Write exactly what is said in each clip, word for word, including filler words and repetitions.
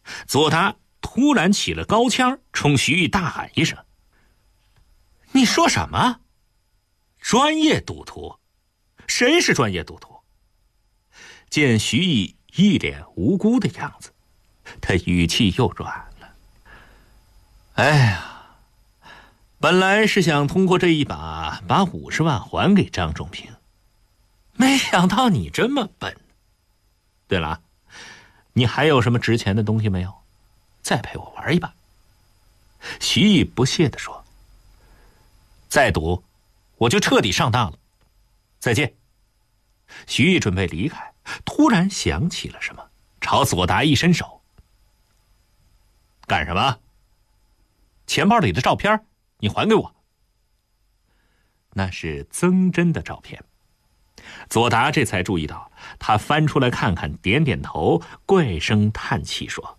左达突然起了高腔，冲徐毅大喊一声：“你说什么？专业赌徒？谁是专业赌徒？”见徐毅一脸无辜的样子，他语气又软了。哎呀，本来是想通过这一把把五十万还给张仲平，没想到你这么笨。对了，你还有什么值钱的东西没有？再陪我玩一把。徐毅不屑地说：“再赌，我就彻底上当了。再见。”徐毅准备离开，突然想起了什么，朝左达一伸手：“干什么？钱包里的照片，你还给我。”那是曾真的照片。左达这才注意到，他翻出来看看，点点头，怪声叹气说：“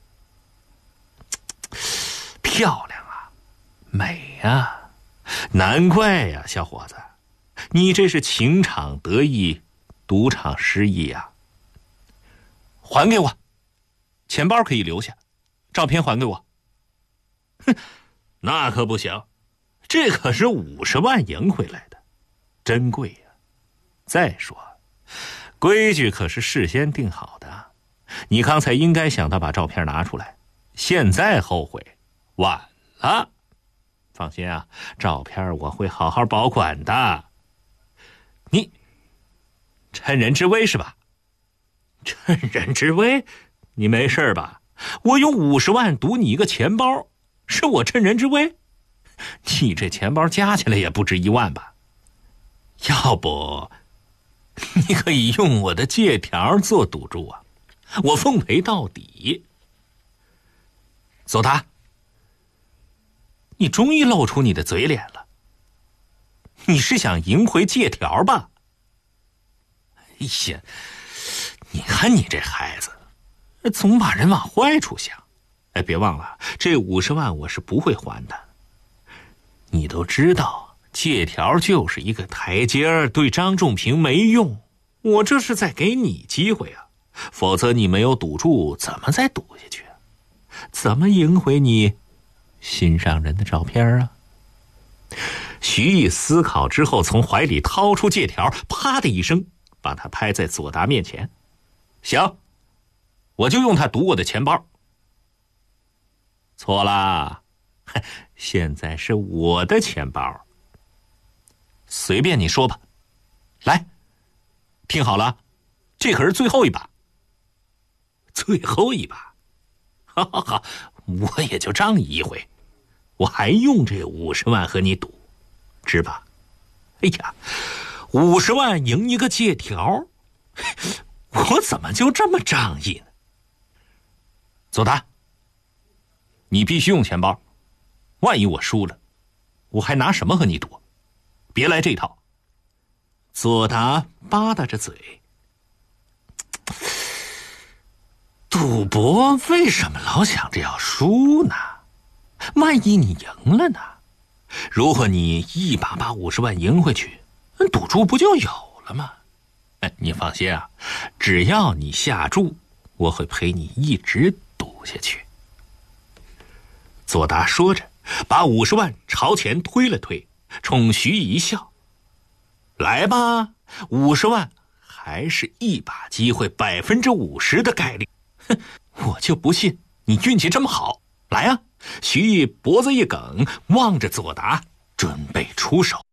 漂亮啊，美啊，难怪呀，小伙子，你这是情场得意，赌场失意啊。还给我，钱包可以留下，照片还给我。”“哼，那可不行，这可是五十万赢回来的，珍贵呀。再说，规矩可是事先定好的，你刚才应该想到把照片拿出来，现在后悔，晚了。放心啊，照片我会好好保管的。你趁人之危是吧？趁人之危？你没事吧？我用五十万赌你一个钱包，是我趁人之危？你这钱包加起来也不值一万吧？要不你可以用我的借条做赌注啊，我奉陪到底。”左达，你终于露出你的嘴脸了，你是想赢回借条吧？哎呀，你看你这孩子，总把人往坏处想。哎，别忘了，这五十万我是不会还的。你都知道，借条就是一个台阶，对张仲平没用。我这是在给你机会啊，否则你没有赌注，怎么再赌下去啊？怎么赢回你心上人的照片啊？徐毅思考之后，从怀里掏出借条，啪的一声把它拍在左达面前。行，我就用它赌我的钱包。错啦，现在是我的钱包。随便你说吧。来，听好了，这可是最后一把。最后一把？哈哈哈，我也就仗义一回，我还用这五十万和你赌，值吧？哎呀，五十万赢一个借条，我怎么就这么仗义呢？左达，你必须用钱包，万一我输了，我还拿什么和你赌？别来这套。左达吧嗒着嘴，赌博为什么老想着要输呢？万一你赢了呢？如果你一把把五十万赢回去，赌注不就有了吗？哎，你放心啊，只要你下注，我会陪你一直赌下去。左达说着，把五十万朝前推了推，冲徐毅一笑：“来吧，五十万还是一把机会，百分之五十的概率。哼，我就不信你运气这么好。来啊！”徐毅脖子一梗，望着左达，准备出手。